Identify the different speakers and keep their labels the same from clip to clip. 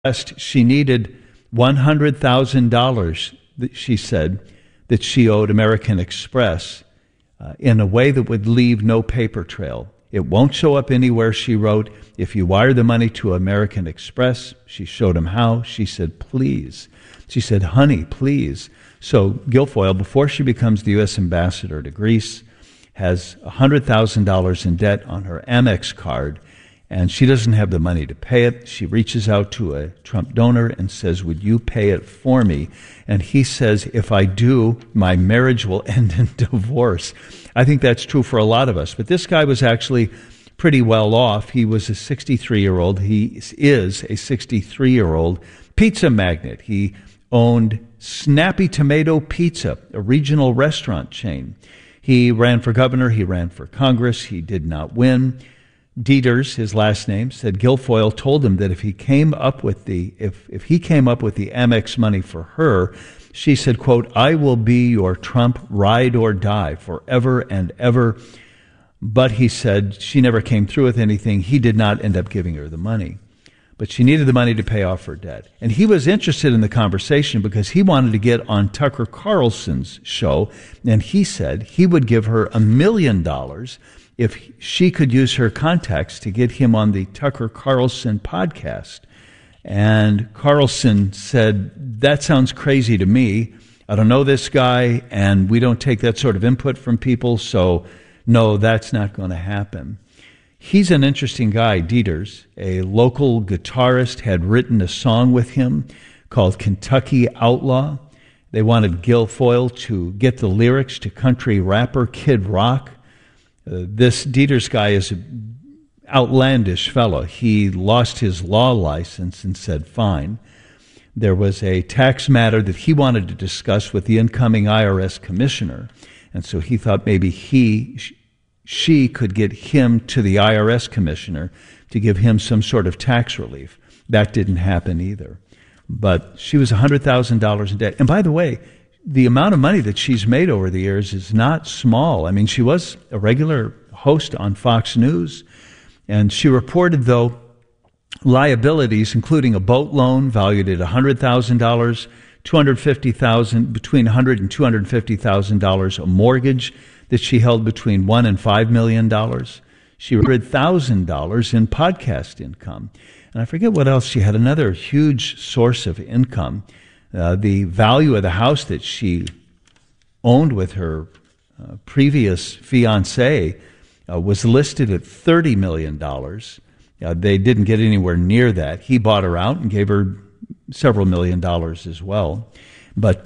Speaker 1: she needed $100,000, she said, that she owed American Express in a way that would leave no paper trail. It won't show up anywhere, she wrote. If you wire the money to American Express, she showed him how. She said, please. She said, honey, please. So Guilfoyle, before she becomes the U.S. ambassador to Greece, has $100,000 in debt on her Amex card, and she doesn't have the money to pay it. She reaches out to a Trump donor and says, would you pay it for me? And he says, if I do, my marriage will end in divorce. I think that's true for a lot of us. But this guy was actually pretty well off. He was a 63-year-old. He is a 63-year-old pizza magnate. He owned Snappy Tomato Pizza, a regional restaurant chain. He ran for governor. He ran for Congress. He did not win. Dieters, his last name, said Guilfoyle told him that if he came up with the Amex money for her, she said, quote, I will be your Trump ride or die forever and ever. But he said she never came through with anything. He did not end up giving her the money. But she needed the money to pay off her debt. And he was interested in the conversation because he wanted to get on Tucker Carlson's show, and he said he would give her $1 million if she could use her contacts to get him on the Tucker Carlson podcast. And Carlson said, that sounds crazy to me. I don't know this guy, and we don't take that sort of input from people, so no, that's not going to happen. He's an interesting guy, Dieters, a local guitarist, had written a song with him called Kentucky Outlaw. They wanted Guilfoyle to get the lyrics to country rapper Kid Rock. This Dieters guy is an outlandish fellow. He lost his law license and said, fine. There was a tax matter that he wanted to discuss with the incoming IRS commissioner, and so he thought maybe she could get him to the IRS commissioner to give him some sort of tax relief. That didn't happen either. But she was $100,000 in debt. And by the way, the amount of money that she's made over the years is not small. I mean, she was a regular host on Fox News, and she reported, though, liabilities, including a boat loan valued at $100,000, $250,000, between $100,000 and $250,000, a mortgage that she held between $1 and $5 million. She had $100,000 in podcast income. And I forget what else. She had another huge source of income. The value of the house that she owned with her previous fiancé was listed at $30 million. They didn't get anywhere near that. He bought her out and gave her several $1 million as well. But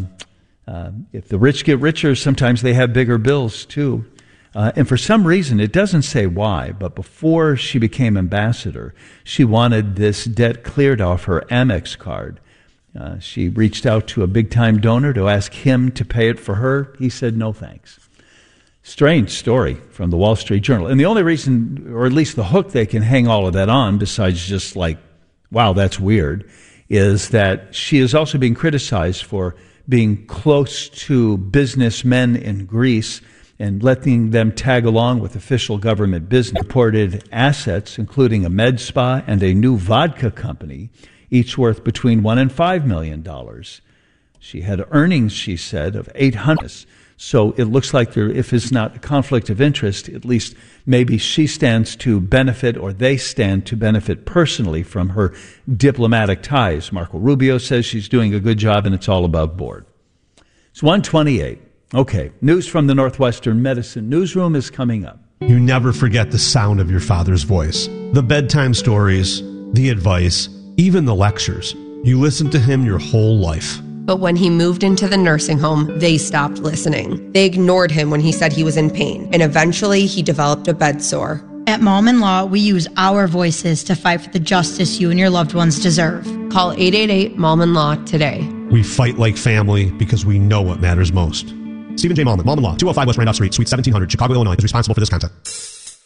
Speaker 1: if the rich get richer, sometimes they have bigger bills too. And for some reason, it doesn't say why, but before she became ambassador, she wanted this debt cleared off her Amex card. She reached out to a big-time donor to ask him to pay it for her. He said, no thanks. Strange story from the Wall Street Journal. And the only reason, or at least the hook they can hang all of that on, besides just like, wow, that's weird, is that she is also being criticized for being close to businessmen in Greece and letting them tag along with official government business. Reported assets, including a med spa and a new vodka company, each worth between $1 and $5 million. She had earnings, she said, of $800. So it looks like there, if it's not a conflict of interest, at least maybe she stands to benefit, or they stand to benefit personally from her diplomatic ties. Marco Rubio says she's doing a good job and it's all above board. It's 1:28. Okay, news from the Northwestern Medicine Newsroom is coming up.
Speaker 2: You never forget the sound of your father's voice. The bedtime stories, the advice, even the lectures. You listened to him your whole life.
Speaker 3: But when he moved into the nursing home, they stopped listening. They ignored him when he said he was in pain, and eventually he developed a bed sore.
Speaker 4: At Mom and Law, we use our voices to fight for the justice you and your loved ones deserve.
Speaker 3: Call 888-MOM-AND-LAW today.
Speaker 2: We fight like family because we know what matters most. Stephen J. Mallman, Mom and Law, 205 West Randolph Street, Suite 1700, Chicago, Illinois, is responsible for this content.